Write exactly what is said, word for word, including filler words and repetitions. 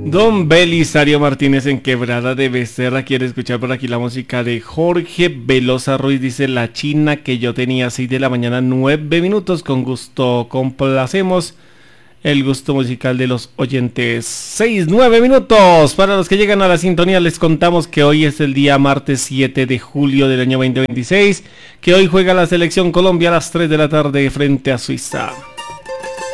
Don Belisario Martínez en Quebrada de Becerra quiere escuchar por aquí la música de Jorge Velosa Ruiz. Dice La China que yo tenía, seis de la mañana, nueve minutos. Con gusto complacemos el gusto musical de los oyentes. seis, nueve minutos. Para los que llegan a la sintonía les contamos que hoy es el día martes siete de julio del año veinte veintiséis, que hoy juega la selección Colombia a las tres de la tarde frente a Suiza.